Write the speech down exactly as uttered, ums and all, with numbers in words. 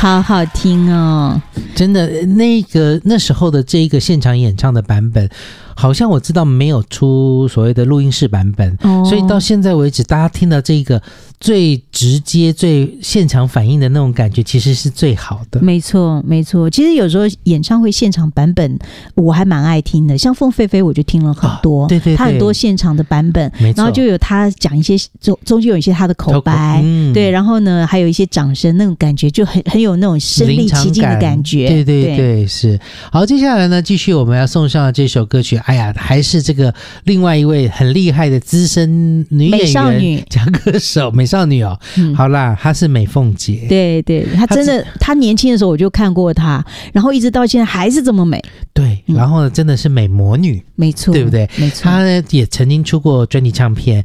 好好听哦， 真的，那个那时候的这个现场演唱的版本，好像我知道没有出所谓的录音室版本，哦，所以到现在为止，大家听到这个最直接、最现场反应的那种感觉，其实是最好的。 没错，没错。其实有时候演唱会现场版本，我还蛮爱听的。像凤飞飞，我就听了很多，哦，对对对，他很多现场的版本，然后就有他讲一些中中间有一些他的口白，嗯，对，然后呢，还有一些掌声，那种感觉就很很有那种身临其境的感觉。 对对 对, 对，是。好，接下来呢，继续我们要送上的这首歌曲，哎呀，还是这个另外一位很厉害的资深女演员、美少女加歌手，美少女哦。嗯，好啦，她是美凤姐。 对对，她真的，她年轻的时候我就看过她，然后一直到现在还是这么美。 对，然后呢，真的是美魔女， 没错， 对不对？ 没错。 她呢也曾经出过专辑唱片，